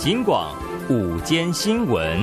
警广午间新闻。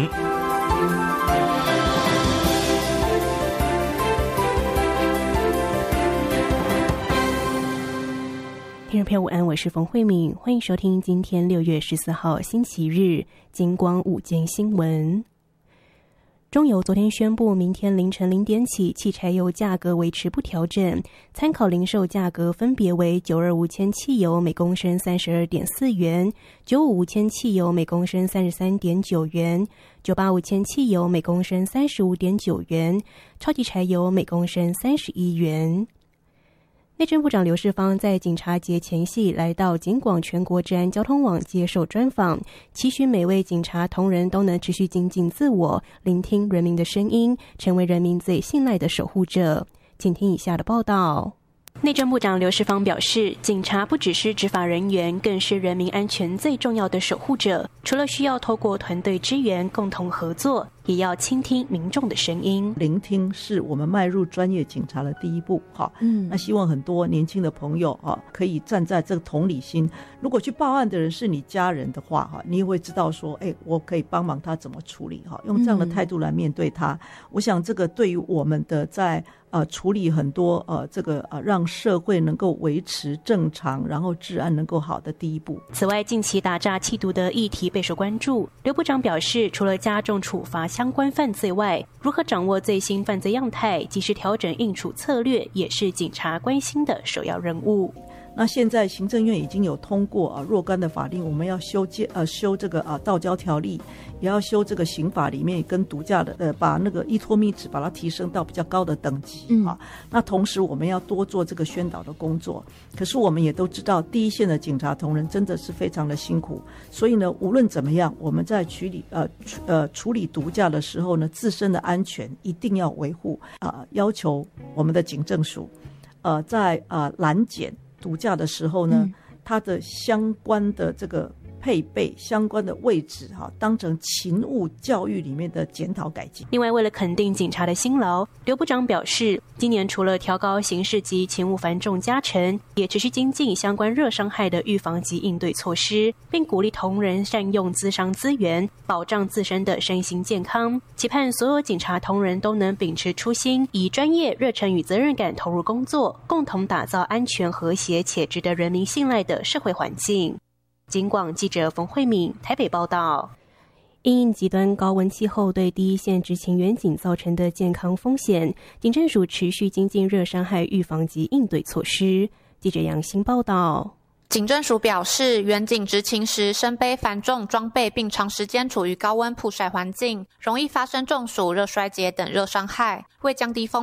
听众朋友午安，我是冯慧敏，欢迎收听今天6月14号星期日警广午间新闻。中油昨天宣布，明天凌晨0点起，汽柴油价格维持不调整，参考零售价格分别为925铅汽油每公升32.4元，955铅汽油每公升33.9元，985铅汽油每公升35.9元，超级柴油每公升31元。内政部长刘世芳在警察节前夕来到警广全国治安交通网接受专访，期许每位警察同仁都能持续精进自我，聆听人民的声音，成为人民最信赖的守护者。请听以下的报道。内政部长刘世芳表示，警察不只是执法人员，更是人民安全最重要的守护者。除了需要透过团队支援共同合作，也要倾听民众的声音。 聆听是我们迈入专业警察的第一步。那希望很多年轻的朋友可以站在这个同理心。如果去报案的人是你家人的话，你也会知道说，我可以帮忙他怎么处理。用这样的态度来面对他，我想这个对于我们的在处理很多让社会能够维持正常，然后治安能够好的第一步。 此外，近期打诈缉毒的议题备受关注。刘部长表示，除了加重处罚相关犯罪外，如何掌握最新犯罪样态，及时调整应处策略，也是警察关心的首要任务。 那现在行政院已经有通过若干的法令，我们要修这个道交条例，也要修这个刑法里面跟毒驾的把那个依托密值把它提升到比较高的等级。那同时我们要多做这个宣导的工作。可是我们也都知道，第一线的警察同仁真的是非常的辛苦，所以呢，无论怎么样，我们在处理毒驾的时候呢，自身的安全一定要维护。要求我们的警政署在拦检毒驾的时候呢，它的相关的这个配备相关的位置当成勤务教育里面的检讨改进。 另外，为了肯定警察的辛劳，刘部长表示，今年除了调高刑事及勤务繁重加成，也持续精进相关热伤害的预防及应对措施，并鼓励同仁善用咨商资源，保障自身的身心健康。期盼所有警察同仁都能秉持初心，以专业、热忱与责任感投入工作，共同打造安全、和谐且值得人民信赖的社会环境。警广记者冯慧敏台北报道。因应极端高温气候对第一线执勤员警造成的健康风险，警政署持续精进热伤害预防及应对措施。记者杨欣报道。 警政署表示，员警执勤时身背繁重装备，并长时间处于高温曝晒环境，容易发生中暑、热衰竭等热伤害。为降低风